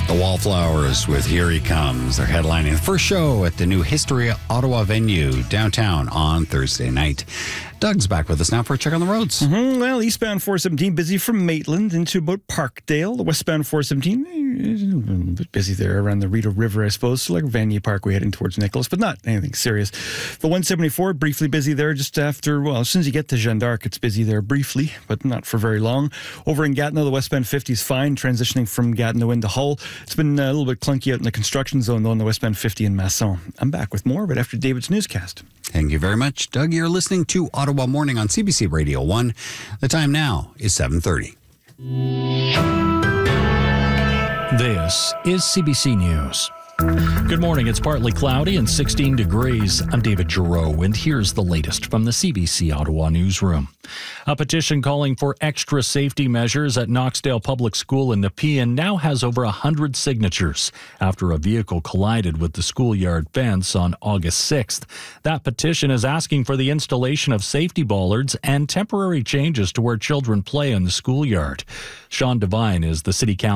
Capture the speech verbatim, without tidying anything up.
The Wallflowers with Here He Comes. They're headlining the first show at the new History Ottawa venue downtown on Thursday night. Doug's back with us now for a check on the roads. Mm-hmm. Well, eastbound four seventeen busy from Maitland into about Parkdale. The westbound four seventeen, eh, a bit busy there around the Rideau River, I suppose. So like Vanier Parkway heading towards Nicholas, but not anything serious. The one seventy-four, briefly busy there just after, well, as soon as you get to Jeanne d'Arc, it's busy there briefly, but not for very long. Over in Gatineau, the westbound fifty is fine, transitioning from Gatineau into Hull. It's been a little bit clunky out in the construction zone, though, on the westbound fifty in Masson. I'm back with more, but after David's newscast. Thank you very much, Doug. You're listening to Ottawa Morning on C B C Radio one. The time now is seven thirty. This is C B C News. Good morning. It's partly cloudy and sixteen degrees. I'm David Giroux, and here's the latest from the C B C Ottawa newsroom. A petition calling for extra safety measures at Knoxdale Public School in Nepean now has over one hundred signatures after a vehicle collided with the schoolyard fence on August sixth. That petition is asking for the installation of safety bollards and temporary changes to where children play in the schoolyard. Sean Devine is the City Council